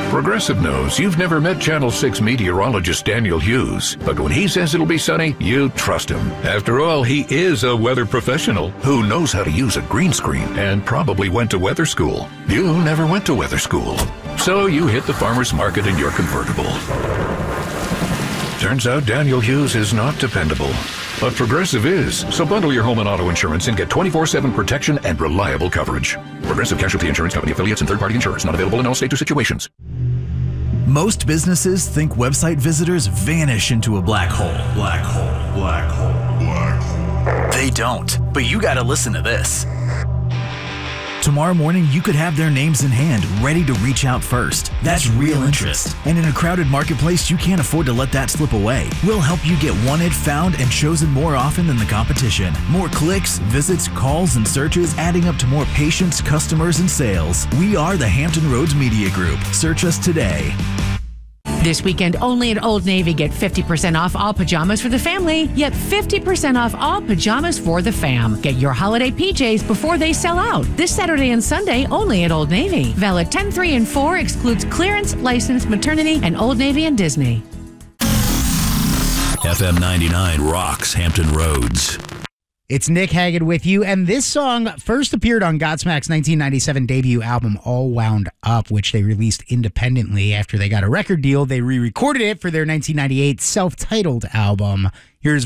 Progressive knows you've never met Channel 6 meteorologist Daniel Hughes, but when he says it'll be sunny, you trust him. After all, he is a weather professional who knows how to use a green screen and probably went to weather school. You never went to weather school, so you hit the farmer's market in your convertible. Turns out Daniel Hughes is not dependable, but Progressive is. So bundle your home and auto insurance and get 24/7 protection and reliable coverage. Progressive Casualty Insurance Company affiliates and third-party insurers not available in all states or situations. Most businesses think website visitors vanish into a black hole. Black hole, black hole, black hole. They don't, but you gotta listen to this. Tomorrow morning, you could have their names in hand, ready to reach out first. That's real interest. And in a crowded marketplace, you can't afford to let that slip away. We'll help you get wanted, found, and chosen more often than the competition. More clicks, visits, calls, and searches, adding up to more patients, customers, and sales. We are the Hampton Roads Media Group. Search us today. This weekend, only at Old Navy, get 50% off all pajamas for the family, yet 50% off all pajamas for the fam. Get your holiday PJs before they sell out. This Saturday and Sunday, only at Old Navy. Valid 10, 3, and 4, excludes clearance, license, maternity, and Old Navy and Disney. FM 99 rocks Hampton Roads. It's Nick Hagan with you, and this song first appeared on Godsmack's 1997 debut album, All Wound Up, which they released independently after they got a record deal. They re-recorded it for their 1998 self-titled album. Here's